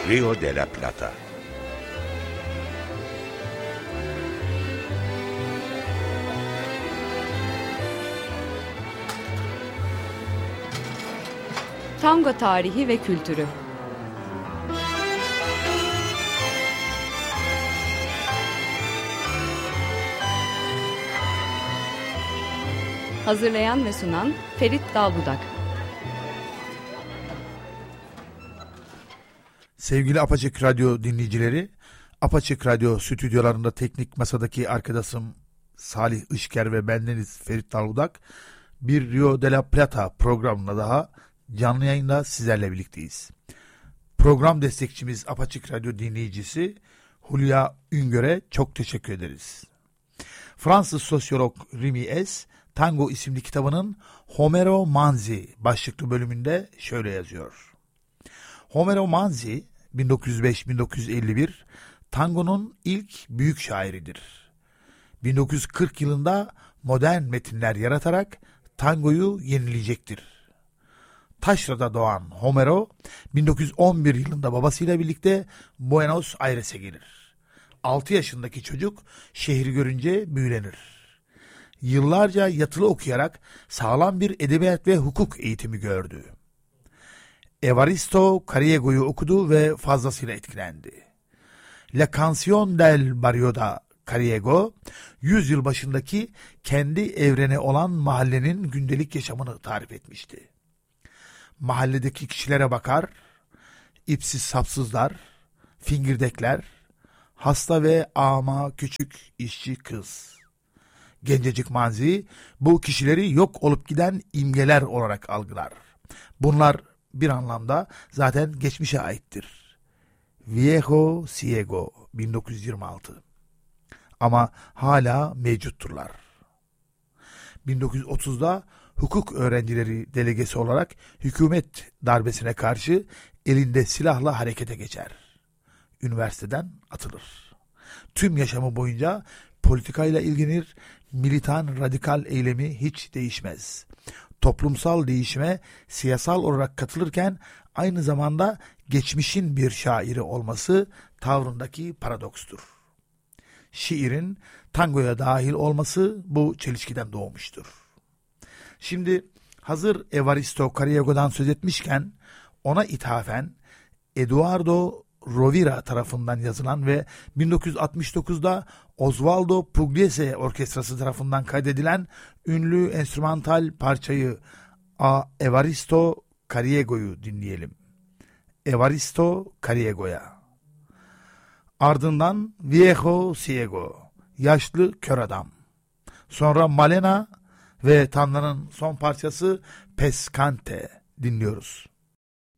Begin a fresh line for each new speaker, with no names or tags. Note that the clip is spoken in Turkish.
Rio de la Plata.
Tango tarihi ve kültürü. Hazırlayan ve sunan Ferit Dalbudak.
Sevgili Apaçık Radyo dinleyicileri, Apaçık Radyo stüdyolarında teknik masadaki arkadaşım Salih Işker ve bendeniz Ferit Dalbudak bir Rio de la Plata programına daha canlı yayında sizlerle birlikteyiz. Program destekçimiz Apaçık Radyo dinleyicisi Hulya Üngör'e çok teşekkür ederiz. Fransız sosyolog Remy S. Tango isimli kitabının Homero Manzi başlıklı bölümünde şöyle yazıyor. Homero Manzi 1905-1951 tangonun ilk büyük şairidir. 1940 yılında modern metinler yaratarak tangoyu yenileyecektir. Taşra'da doğan Homero 1911 yılında babasıyla birlikte Buenos Aires'e gelir. 6 yaşındaki çocuk şehri görünce büyülenir. Yıllarca yatılı okuyarak sağlam bir edebiyat ve hukuk eğitimi gördü. Evaristo Carriego'yu okudu ve fazlasıyla etkilendi. La Canción del Barrio'da Carriego, 100 yıl başındaki kendi evreni olan mahallenin gündelik yaşamını tarif etmişti. Mahalledeki kişilere bakar, ipsiz sapsızlar, fingirdekler, hasta ve ama küçük işçi kız. Gencecik Manzi bu kişileri yok olup giden imgeler olarak algılar. Bunlar bir anlamda zaten geçmişe aittir. Viejo Ciego 1926. Ama hala mevcutturlar. 1930'da hukuk öğrencileri delegesi olarak hükümet darbesine karşı elinde silahla harekete geçer. Üniversiteden atılır. Tüm yaşamı boyunca politikayla ilgilenir, militan radikal eylemi hiç değişmez. Toplumsal değişime siyasal olarak katılırken aynı zamanda geçmişin bir şairi olması tavrındaki paradokstur. Şiirin tangoya dahil olması bu çelişkiden doğmuştur. Şimdi hazır Evaristo Carriego'dan söz etmişken ona ithafen Eduardo Rovira tarafından yazılan ve 1969'da Osvaldo Pugliese Orkestrası tarafından kaydedilen ünlü enstrümantal parçayı A Evaristo Carriego'yu dinleyelim. Evaristo Carriego'ya. Ardından Viejo Ciego, yaşlı kör adam. Sonra Malena ve Tanrı'nın son parçası Pescante dinliyoruz.